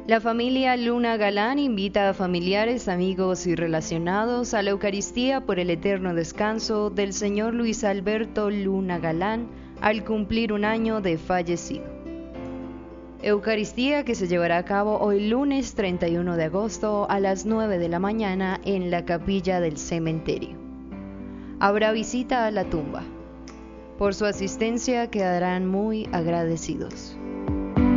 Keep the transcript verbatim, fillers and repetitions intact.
La familia Luna Galán invita a familiares, amigos y relacionados a la Eucaristía por el eterno descanso del señor Luis Alberto Luna Galán al cumplir un año de fallecido. Eucaristía que se llevará a cabo hoy lunes treinta y uno de agosto a las nueve de la mañana en la capilla del cementerio. Habrá visita a la tumba. Por su asistencia quedarán muy agradecidos.